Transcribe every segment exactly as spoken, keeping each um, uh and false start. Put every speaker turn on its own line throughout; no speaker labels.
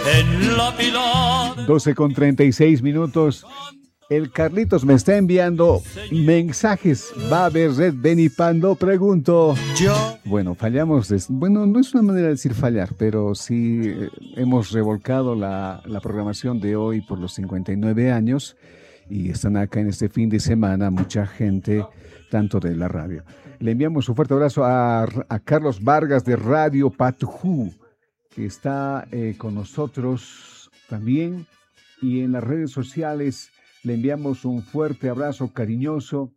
En la pilar.
doce con treinta y seis minutos. El Carlitos me está enviando mensajes. ¿Va a haber red Benipando? Pregunto.
Yo.
Bueno, fallamos. De, bueno, no es una manera de decir fallar, pero sí eh, hemos revolcado la, la programación de hoy por los cincuenta y nueve años y están acá en este fin de semana mucha gente, tanto de la radio. Le enviamos un fuerte abrazo a, a Carlos Vargas de Radio Patujú, que está eh, con nosotros también, y en las redes sociales le enviamos un fuerte abrazo cariñoso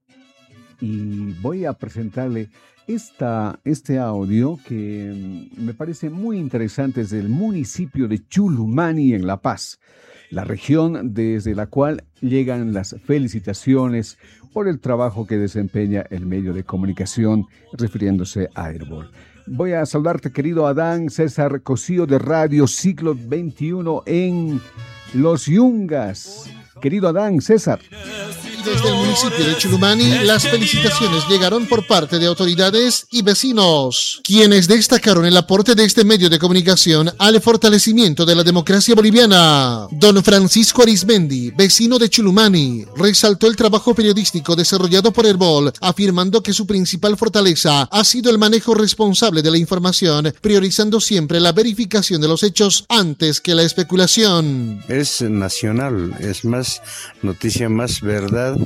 y voy a presentarle esta, este audio que me parece muy interesante desde el municipio de Chulumani en La Paz, la región desde la cual llegan las felicitaciones por el trabajo que desempeña el medio de comunicación refiriéndose a Herbol. Voy a saludarte, querido Adán César Cosío de Radio Siglo veintiuno en Los Yungas. Querido Adán César.
Desde el municipio de Chulumani, las felicitaciones llegaron por parte de autoridades y vecinos, quienes destacaron el aporte de este medio de comunicación al fortalecimiento de la democracia boliviana. Don Francisco Arismendi, vecino de Chulumani, resaltó el trabajo periodístico desarrollado por Herbol, afirmando que su principal fortaleza ha sido el manejo responsable de la información, priorizando siempre la verificación de los hechos antes que la especulación.
Es nacional, es más noticia, más verdad,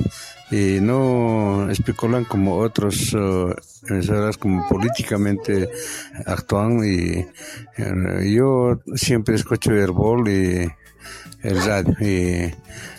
y no especulan como otros uh, emisoras como políticamente actúan. Y uh, yo siempre escucho Herbol y el radio, y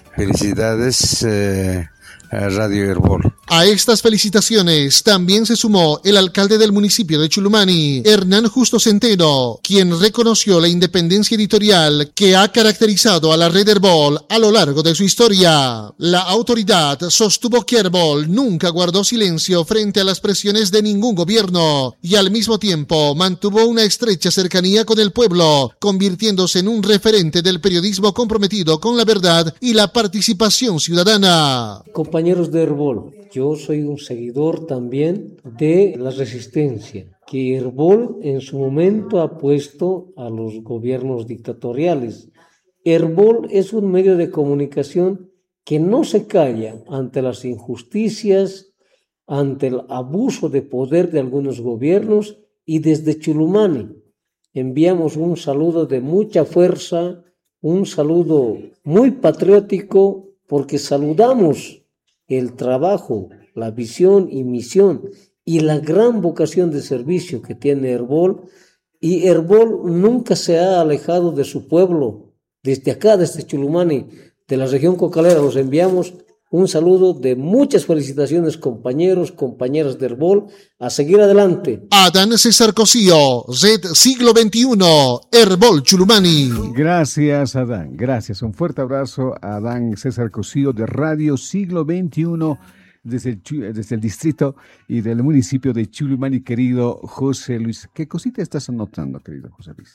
felicidades uh, a Radio Herbol.
A estas felicitaciones también se sumó el alcalde del municipio de Chulumani, Hernán Justo Centeno, quien reconoció la independencia editorial que ha caracterizado a la red Herbol a lo largo de su historia. La autoridad sostuvo que Herbol nunca guardó silencio frente a las presiones de ningún gobierno y al mismo tiempo mantuvo una estrecha cercanía con el pueblo, convirtiéndose en un referente del periodismo comprometido con la verdad y la participación ciudadana.
Compañeros de Herbol, yo soy un seguidor también de la resistencia que Herbol en su momento ha puesto a los gobiernos dictatoriales. Herbol es un medio de comunicación que no se calla ante las injusticias, ante el abuso de poder de algunos gobiernos, y desde Chulumani enviamos un saludo de mucha fuerza, un saludo muy patriótico, porque saludamos el trabajo, la visión y misión y la gran vocación de servicio que tiene Herbol, y Herbol nunca se ha alejado de su pueblo. Desde acá, desde Chulumani, de la región cocalera, los enviamos un saludo de muchas felicitaciones, compañeros, compañeras de Herbol, a seguir adelante.
Adán César Cosío, Red Siglo veintiuno, Herbol Chulumani.
Gracias, Adán, gracias. Un fuerte abrazo a Adán César Cosío de Radio Siglo veintiuno desde el, desde el distrito y del municipio de Chulumani, querido José Luis. ¿Qué cosita estás anotando, querido José Luis?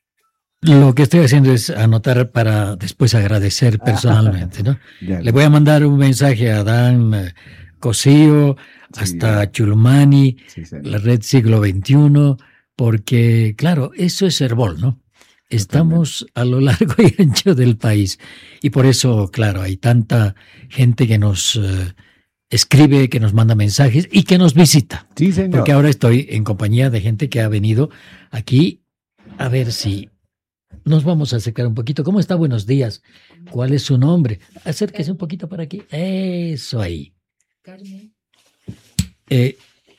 Lo que estoy haciendo es anotar para después agradecer personalmente, ¿no? Ya, Le voy a mandar un mensaje a Adán Cosío, sí, hasta Chulumani, sí, sí, la Red Siglo veintiuno, porque, claro, eso es Herbol, ¿no? Estamos a lo largo y ancho del país y por eso, claro, hay tanta gente que nos eh, escribe, que nos manda mensajes y que nos visita.
Sí, señor.
Porque ahora estoy en compañía de gente que ha venido aquí a ver si nos vamos a acercar un poquito. ¿Cómo está? Buenos días. ¿Cuál es su nombre? Acérquese un poquito para aquí. Eso ahí.
Carmen.
Eh,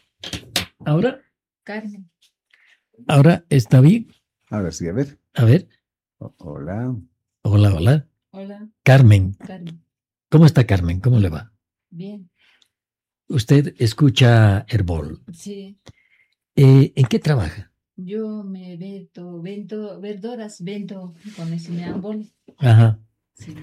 ¿Ahora?
Carmen.
¿Ahora está bien?
Ahora sí, a ver.
A ver.
O- hola.
Hola, hola.
Hola.
Carmen.
Carmen.
¿Cómo está Carmen? ¿Cómo le va?
Bien.
Usted escucha Herbol.
Sí.
Eh, ¿En qué trabaja?
Yo me vendo, vendo verduras, vendo con ese meambol.
Ajá.
Sí.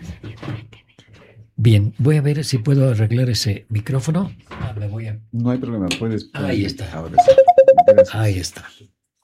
Bien, voy a ver si puedo arreglar ese micrófono. Ah, me voy a...
No hay problema, puedes.
Ahí está.
Ahora sí. Gracias.
Ahí está.